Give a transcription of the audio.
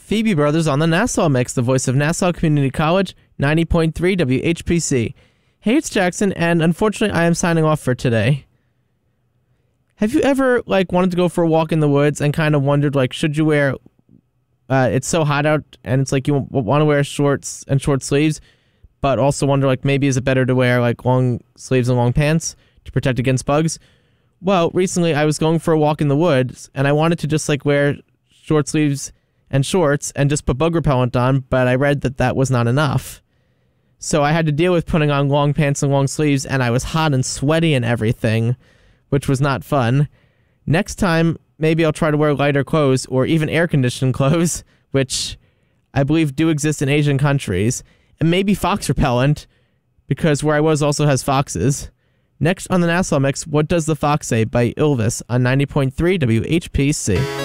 Phoebe Brothers on the Nassau Mix, the voice of Nassau Community College, 90.3 WHPC. Hey, it's Jackson, and unfortunately, I am signing off for today. Have you ever, wanted to go for a walk in the woods and kind of wondered, should you wear, it's so hot out, and it's you want to wear shorts and short sleeves, but also wonder, maybe is it better to wear, long sleeves and long pants to protect against bugs? Well, recently, I was going for a walk in the woods, and I wanted to just, wear short sleeves and shorts and just put bug repellent on, but I read that that was not enough. So I had to deal with putting on long pants and long sleeves, and I was hot and sweaty and everything, which was not fun. Next time, maybe I'll try to wear lighter clothes or even air-conditioned clothes, which I believe do exist in Asian countries, and maybe fox repellent, because where I was also has foxes. Next on the Nassau Mix, What Does the Fox Say by Ylvis on 90.3 WHPC.